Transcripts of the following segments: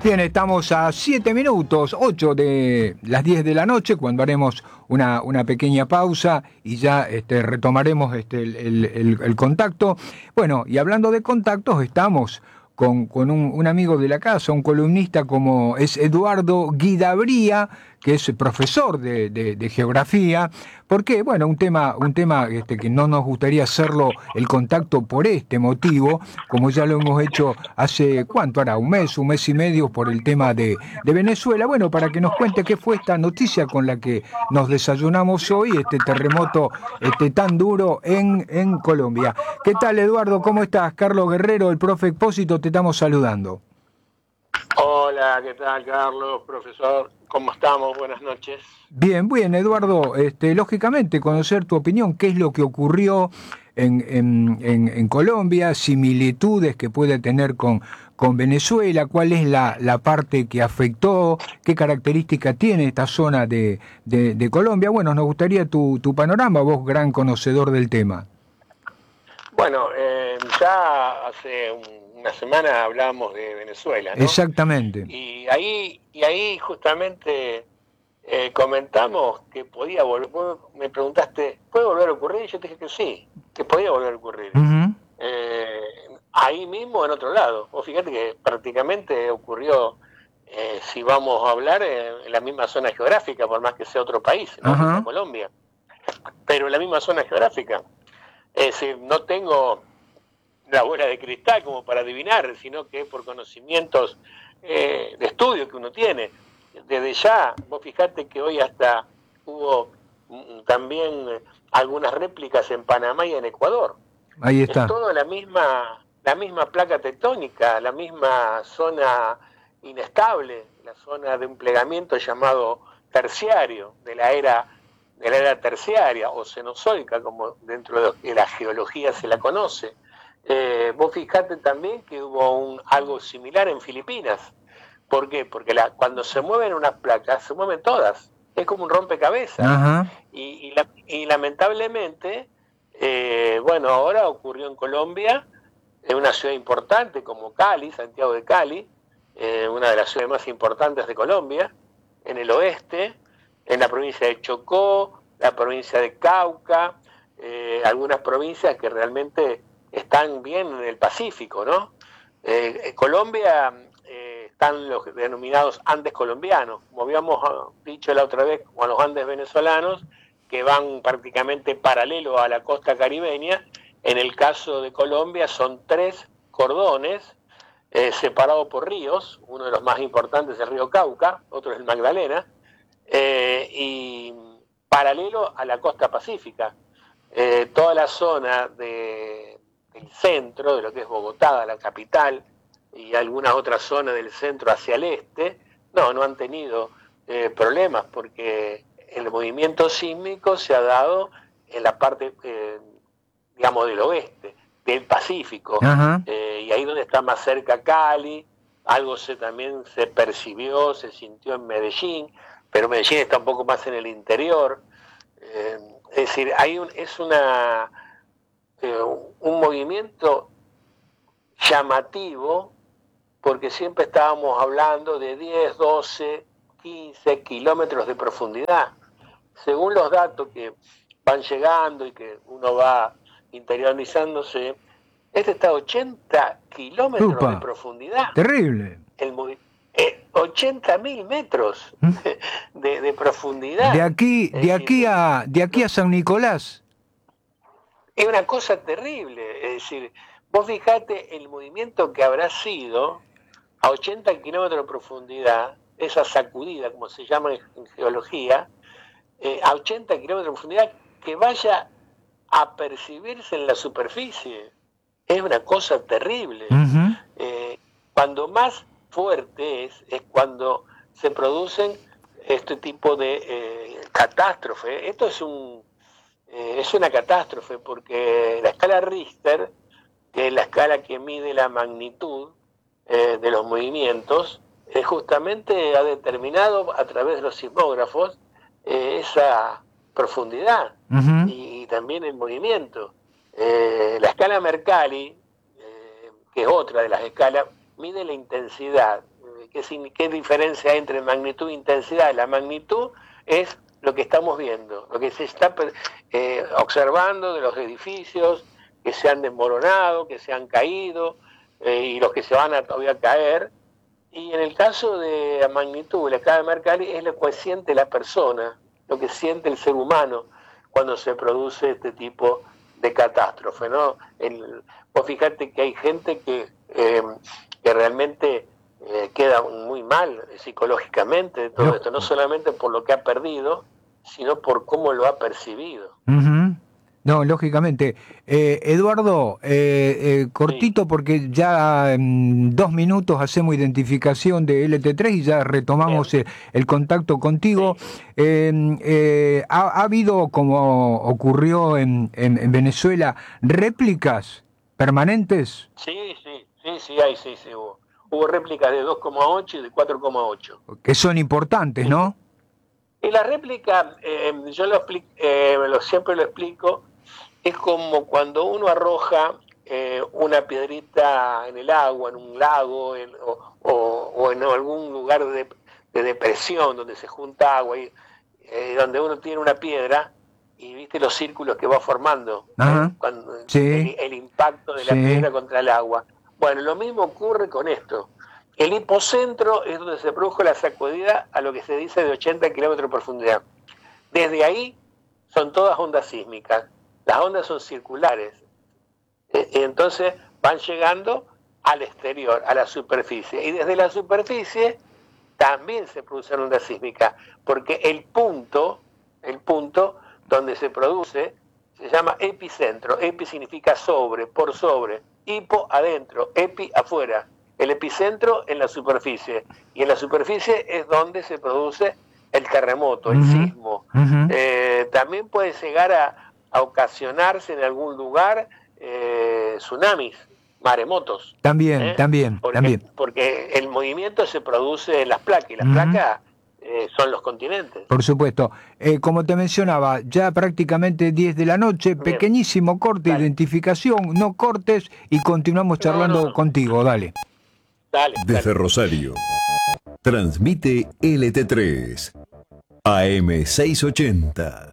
Bien, estamos a 7 minutos, 8 de las 10 de la noche, cuando haremos una pequeña pausa y ya retomaremos el contacto. Bueno, y hablando de contactos, estamos con un amigo de la casa, un columnista como es Eduardo Guidabría, que es profesor de geografía, porque, bueno, un tema que no nos gustaría hacerlo el contacto por este motivo, como ya lo hemos hecho hace, ¿cuánto hará? Un mes y medio por el tema de Venezuela. Bueno, para que nos cuente qué fue esta noticia con la que nos desayunamos hoy, este terremoto tan duro en Colombia. ¿Qué tal, Eduardo? ¿Cómo estás? Carlos Guerrero, el profe Expósito, te estamos saludando. Hola, ¿qué tal, Carlos, profesor? ¿Cómo estamos? Buenas noches. Bien, Eduardo, lógicamente conocer tu opinión, qué es lo que ocurrió en Colombia, similitudes que puede tener con Venezuela, cuál es la parte que afectó, qué características tiene esta zona de Colombia. Bueno, nos gustaría tu panorama, vos gran conocedor del tema. Bueno, ya hace una semana hablábamos de Venezuela, ¿no? Exactamente. Y ahí justamente comentamos que podía volver. Vos me preguntaste, ¿puede volver a ocurrir? Y yo te dije que sí, que podía volver a ocurrir. Uh-huh. Ahí mismo, en otro lado. Vos fíjate que prácticamente ocurrió, si vamos a hablar, en la misma zona geográfica, por más que sea otro país, ¿no? Uh-huh. Sea Colombia. Pero en la misma zona geográfica. Es decir, no tengo la bola de cristal como para adivinar, sino que por conocimientos de estudio que uno tiene. Desde ya, vos fijate que hoy hasta hubo también algunas réplicas en Panamá y en Ecuador. Ahí está. Es toda la misma placa tectónica, la misma zona inestable, la zona de un plegamiento llamado terciario, de la era terciaria o cenozoica, como dentro de la geología se la conoce. Vos fijate también que hubo algo similar en Filipinas. ¿Por qué? Porque cuando se mueven unas placas, se mueven todas. Es como un rompecabezas. Uh-huh. Y lamentablemente, bueno, ahora ocurrió en Colombia, en una ciudad importante como Cali, Santiago de Cali, una de las ciudades más importantes de Colombia, en el oeste, en la provincia de Chocó, la provincia de Cauca, algunas provincias que realmente están bien en el Pacífico, ¿no? Colombia están los denominados Andes colombianos, como habíamos dicho la otra vez con los Andes venezolanos, que van prácticamente paralelo a la costa caribeña. En el caso de Colombia son 3 cordones separados por ríos, uno de los más importantes es el río Cauca, otro es el Magdalena, y paralelo a la costa pacífica. Toda la zona del centro, de lo que es Bogotá, la capital, y algunas otras zonas del centro hacia el este, no han tenido problemas, porque el movimiento sísmico se ha dado en la parte, digamos, del oeste, del Pacífico, uh-huh. Y ahí donde está más cerca Cali, algo también se percibió, se sintió en Medellín, pero Medellín está un poco más en el interior. Es decir, es un movimiento llamativo, porque siempre estábamos hablando de 10, 12, 15 kilómetros de profundidad. Según los datos que van llegando y que uno va interiorizándose, este está a 80 kilómetros de profundidad. Terrible. 80.000 metros de profundidad. De aquí a San Nicolás. Es una cosa terrible. Es decir, vos fijate el movimiento que habrá sido a 80 kilómetros de profundidad, esa sacudida, como se llama en geología, a 80 kilómetros de profundidad, que vaya a percibirse en la superficie. Es una cosa terrible. Uh-huh. Cuando más fuerte es cuando se producen este tipo de catástrofe. Esto es una catástrofe, porque la escala Richter, que es la escala que mide la magnitud de los movimientos, justamente ha determinado a través de los sismógrafos esa profundidad. Uh-huh. y también el movimiento. La escala Mercalli, que es otra de las escalas, mide la intensidad, ¿Qué diferencia hay entre magnitud e intensidad? La magnitud es lo que estamos viendo, lo que se está observando de los edificios que se han desmoronado, que se han caído, y los que se van a todavía caer. Y en el caso de la magnitud, la escala de Mercalli, es lo que siente la persona, lo que siente el ser humano cuando se produce este tipo de catástrofe, ¿no? Vos fíjate que hay gente que realmente queda muy mal psicológicamente de todo esto, no solamente por lo que ha perdido, sino por cómo lo ha percibido. Uh-huh. No, lógicamente. Eduardo, cortito, sí, porque ya en 2 minutos hacemos identificación de LT3 y ya retomamos el contacto contigo. Sí. ¿Ha habido, como ocurrió en Venezuela, réplicas permanentes? Sí, hubo. Hubo réplicas de 2,8 y de 4,8. Que son importantes, ¿no? Y la réplica, yo siempre lo explico, es como cuando uno arroja una piedrita en el agua, en un lago, o en algún lugar de depresión donde se junta agua, y donde uno tiene una piedra, y viste los círculos que va formando, cuando sí, el impacto de la piedra contra el agua. Bueno, lo mismo ocurre con esto. El hipocentro es donde se produjo la sacudida a lo que se dice de 80 kilómetros de profundidad. Desde ahí son todas ondas sísmicas. Las ondas son circulares. Entonces van llegando al exterior, a la superficie. Y desde la superficie también se producen ondas sísmicas, porque el punto donde se produce se llama epicentro. Epi significa sobre, por sobre. Hipo, adentro. Epi, afuera. El epicentro en la superficie. Y en la superficie es donde se produce el terremoto, el sismo. También puede llegar a ocasionarse en algún lugar tsunamis, maremotos. También. Porque el movimiento se produce en las placas, y las placas son los continentes. Por supuesto. Como te mencionaba, ya prácticamente 10 de la noche, bien, pequeñísimo corte, dale, identificación, no cortes, y continuamos charlando contigo, dale. Desde Rosario, transmite LT3, AM 680.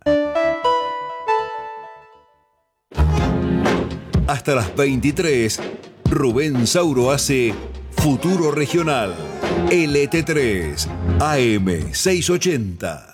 Hasta las 23, Rubén Sauro hace Futuro Regional, LT3, AM 680.